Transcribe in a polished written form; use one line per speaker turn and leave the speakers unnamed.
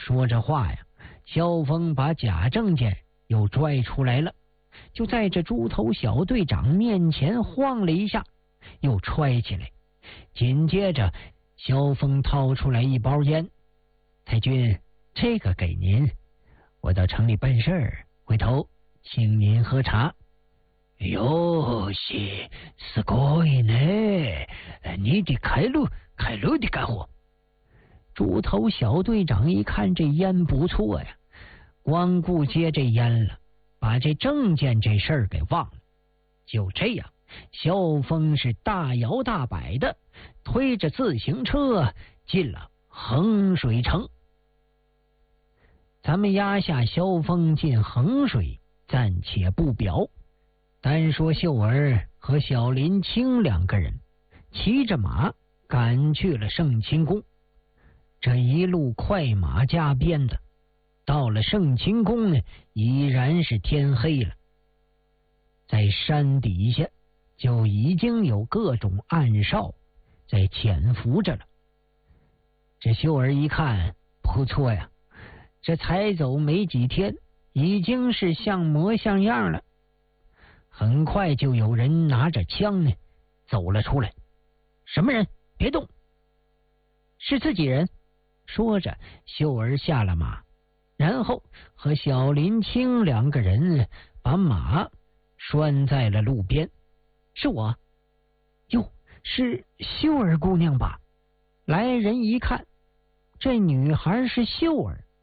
说着话呀，萧峰把假证件又拽出来了，就在这猪头小队长面前晃了一下，又揣起来。紧接着萧峰掏出来一包烟，太君，这个给您，我到城里办事儿，回头请您喝茶。
哟西，すごいね！你得开路的干活。
猪头小队长一看这烟不错呀，光顾接这烟了，把这证件这事儿给忘了。就这样，萧峰是大摇大摆的推着自行车进了衡水城。咱们压下萧峰进衡水暂且不表，单说秀儿和小林青两个人骑着马赶去了圣清宫。这一路快马加鞭的，到了圣清宫呢，已然是天黑了。在山底下就已经有各种暗哨在潜伏着了。这秀儿一看，不错呀，这才走没几天，已经是像模像样了。很快就有人拿着枪呢走了出来。什么人？别动！是自己人。说着，秀儿下了马，然后和小林青两个人把马拴在了路边。是我。哟，是秀儿姑娘吧？来人一看，这女孩是秀儿，